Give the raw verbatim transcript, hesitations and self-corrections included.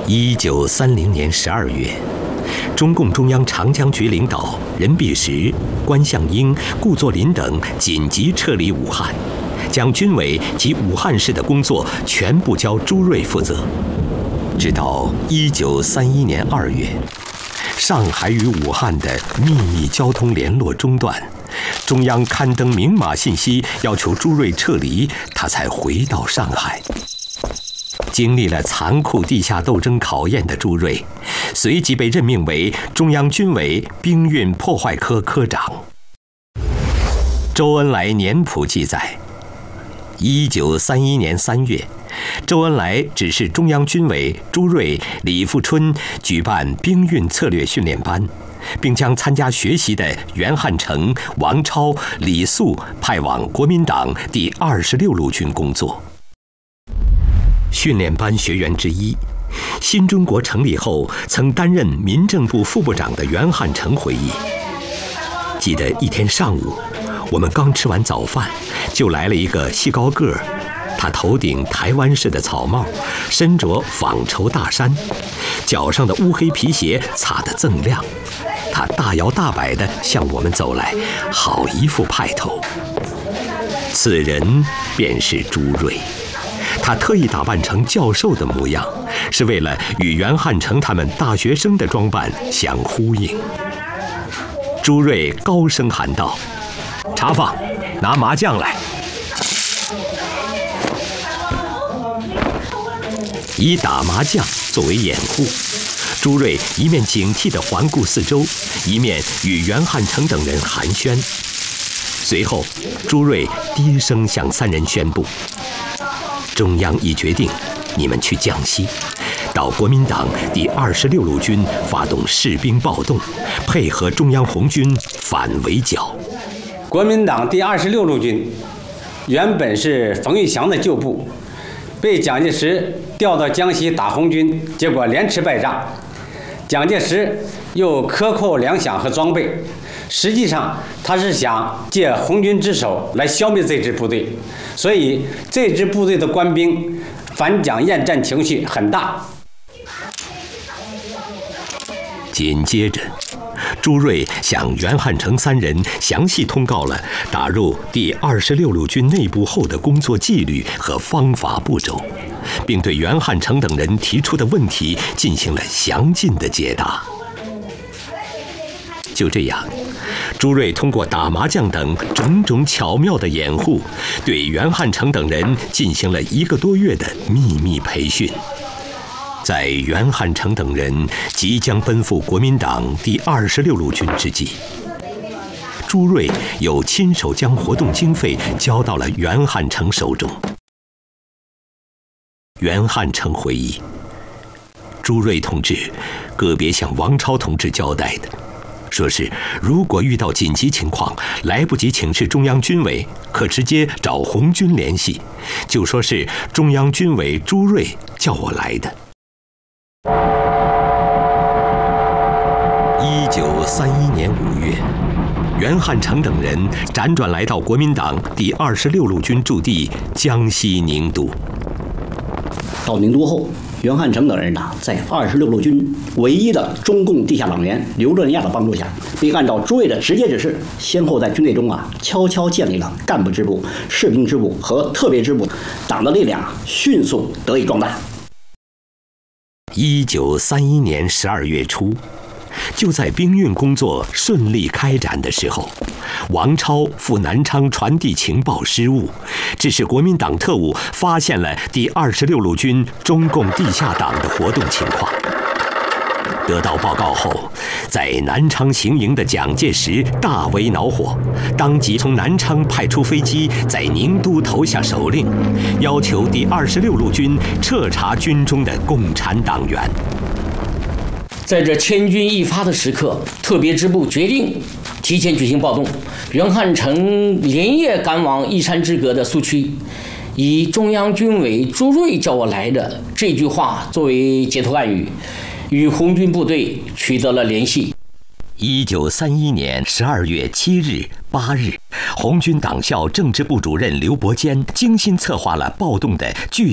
一九三零年十二月，中共中央长江局领导任弼时、关向英、顾作霖等紧急撤离武汉，将军委及武汉市的工作全部交朱瑞负责。直到一九三一年二月，上海与武汉的秘密交通联络中断，中央刊登明码信息要求朱瑞撤离，他才回到上海。经历了残酷地下斗争考验的朱瑞，随即被任命为中央军委兵运破坏科科长。周恩来年谱记载，一九三一年三月，周恩来指示中央军委朱瑞、李富春举办兵运策略训练班，并将参加学习的袁汉成、王超、李肃派往国民党第二十六路军工作。训练班学员之一，新中国成立后曾担任民政部副部长的袁汉成回忆，记得一天上午，我们刚吃完早饭，就来了一个细高个儿，他头顶台湾式的草帽，身着纺绸大衫，脚上的乌黑皮鞋擦得锃亮，他大摇大摆地向我们走来，好一副派头。此人便是朱瑞，他特意打扮成教授的模样，是为了与袁汉成他们大学生的装扮相呼应。朱瑞高声喊道：“茶坊，拿麻将来！”以打麻将作为掩护，朱瑞一面警惕地环顾四周，一面与袁汉成等人寒暄。随后，朱瑞低声向三人宣布：“中央已决定，你们去江西，到国民党第二十六路军发动士兵暴动，配合中央红军反围剿。” 国民党第二十六路军原本是冯玉祥的旧部，被蒋介石调到江西打红军，结果连吃败仗。蒋介石又克扣粮饷和装备，实际上他是想借红军之手来消灭这支部队，所以这支部队的官兵反蒋厌战情绪很大。 紧接着，朱瑞向袁汉成三人详细通告了打入第二十六路军内部后的工作纪律和方法步骤，并对袁汉成等人提出的问题进行了详尽的解答。就这样，朱瑞通过打麻将等种种巧妙的掩护，对袁汉成等人进行了一个多月的秘密培训。在袁汉成等人即将奔赴国民党第二十六路军之际，朱瑞又亲手将活动经费交到了袁汉成手中。袁汉成回忆，朱瑞同志个别向王超同志交代的，说是如果遇到紧急情况来不及请示中央军委，可直接找红军联系，就说是中央军委朱瑞叫我来的。一九三一年五月，袁汉成等人辗转来到国民党第二十六路军驻地江西宁都。 到宁都后，袁汉成等人呢，在二十六路军唯一的中共地下党员刘润亚的帮助下，并按照朱瑞的直接指示，先后在军队中啊悄悄建立了干部支部、士兵支部和特别支部，党的力量迅速得以壮大。 一九三一年十二月初，就在兵运工作顺利开展的时候，王超赴南昌传递情报失误，致使国民党特务发现了第二十六路军中共地下党的活动情况。得到报告后，在南昌行营的蒋介石大为恼火，当即从南昌派出飞机在宁都投下手令，要求第二十六路军彻查军中的共产党员。 在这千钧一发的时刻，特别支部决定提前举行暴动。袁汉成连夜赶往依山之隔的苏区，以中央军委朱瑞叫我来的这句话作为接头暗语，与红军部队取得了联系。 一九三一年十二月七日、八日，红军党校政治部主任刘伯坚精心策划了暴动的具